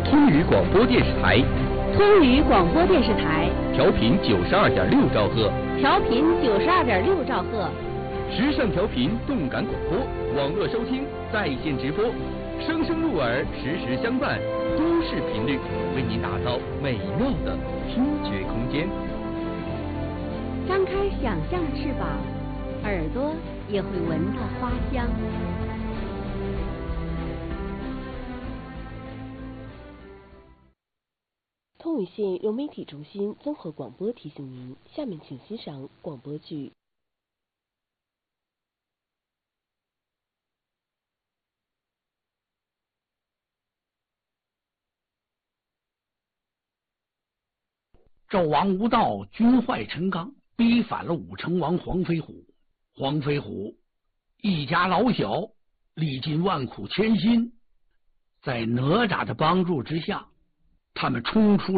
通宇广播电视台， 通宇广播电视台， 调频92.6兆赫， 调频92.6兆赫， 时尚调频，动感广播，网络收听，在线直播，声声入耳，时时相伴，都市频率，为您打造美妙的听觉空间。 张开想象的翅膀，耳朵也会闻到花香。 通宇县融媒体中心综合广播提醒您，下面请欣赏广播剧。 纣王无道，军坏陈刚，逼反了武成王黄飞虎。黄飞虎一家老小历尽万苦千辛，在哪吒的帮助之下，他们冲出